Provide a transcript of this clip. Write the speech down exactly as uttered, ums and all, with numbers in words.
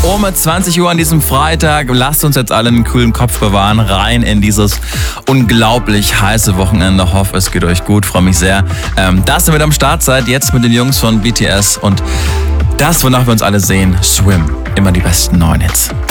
um zwanzig Uhr an diesem Freitag. Lasst uns jetzt alle einen kühlen Kopf bewahren, rein in dieses unglaublich heiße Wochenende. Hoffe, es geht euch gut, freue mich sehr, ähm, dass ihr mit am Start seid, jetzt mit den Jungs von B T S und das, wonach wir uns alle sehen, Swim, immer die besten neuen Hits.